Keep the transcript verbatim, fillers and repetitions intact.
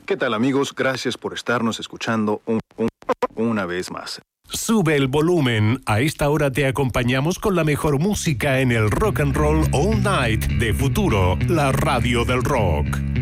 ¿Qué tal, amigos? Gracias por estarnos escuchando un, un, una vez más. Sube el volumen. A esta hora te acompañamos con la mejor música en el Rock and Roll All Night de Futuro, la radio del rock.